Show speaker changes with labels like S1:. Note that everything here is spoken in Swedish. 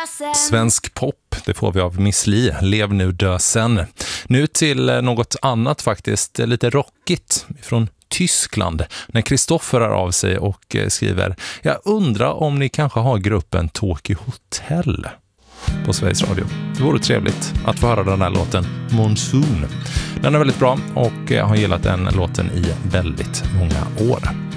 S1: Svensk pop, det får vi av Miss Li, Lev nu, dö sen. Nu till något annat faktiskt, lite rockigt från Tyskland. När Kristoffer hör av sig och skriver: jag undrar om ni kanske har gruppen Tokyo Hotel på Sveriges Radio. Det vore trevligt att få höra den här låten Monsoon. Den är väldigt bra och jag har gillat den låten i väldigt många år.